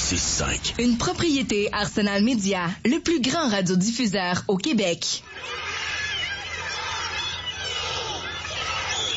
106.5. Une propriété Arsenal Média, le plus grand radiodiffuseur au Québec.